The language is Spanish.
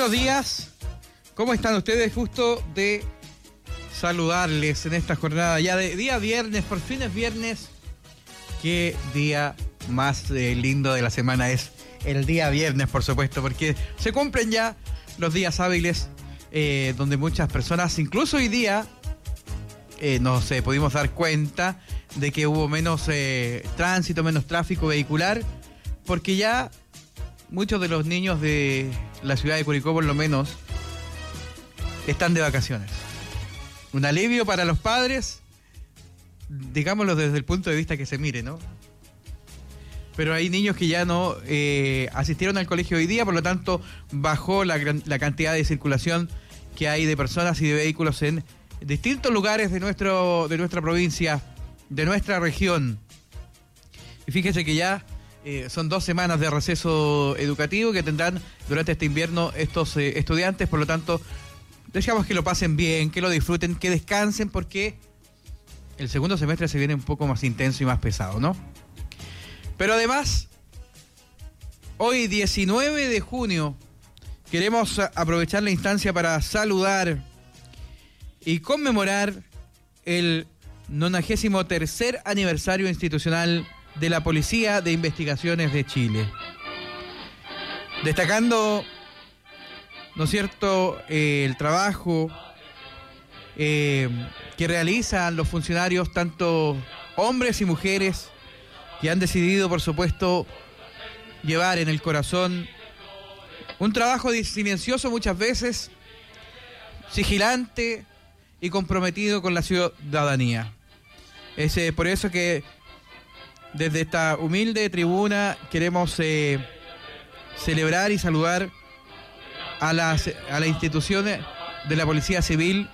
buenos días. ¿Cómo están ustedes? Gusto de saludarles en esta jornada ya de día viernes. Por fin es viernes. Qué día más lindo de la semana es el día viernes, por supuesto, porque se cumplen ya los días hábiles donde muchas personas, incluso hoy día, nos pudimos dar cuenta de que hubo menos tránsito, menos tráfico vehicular, porque ya muchos de los niños de la ciudad de Curicó, por lo menos, están de vacaciones. Un alivio para los padres, digámoslo desde el punto de vista que se mire, ¿no? Pero hay niños que ya no asistieron al colegio hoy día, por lo tanto bajó la cantidad de circulación que hay de personas y de vehículos en distintos lugares de nuestra provincia, de nuestra región. Y fíjese que ya son 2 semanas de receso educativo que tendrán durante este invierno estos estudiantes, por lo tanto deseamos que lo pasen bien, que lo disfruten, que descansen, porque el segundo semestre se viene un poco más intenso y más pesado, ¿no? Pero además, hoy 19 de junio, queremos aprovechar la instancia para saludar y conmemorar el 93º aniversario institucional de la Policía de Investigaciones de Chile. Destacando, ¿no es cierto?, el trabajo que realizan los funcionarios, tanto hombres y mujeres, que han decidido, por supuesto, llevar en el corazón un trabajo silencioso muchas veces, sigilante y comprometido con la ciudadanía. Es por eso que desde esta humilde tribuna queremos celebrar y saludar a las instituciones de la Policía Civil